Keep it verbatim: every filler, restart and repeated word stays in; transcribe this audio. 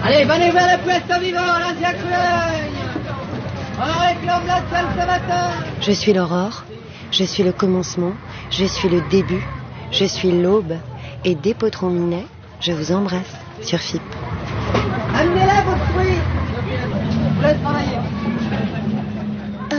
Allez, venez vers le puesto vivant, l'ancien Coulogne. On réclame la salle ce matin. Je suis l'aurore, je suis le commencement, je suis le début, je suis l'aube. Et dès Potron Minet, je vous embrasse sur F I P. Amenez-la vos fruits. Je vous laisse travailler.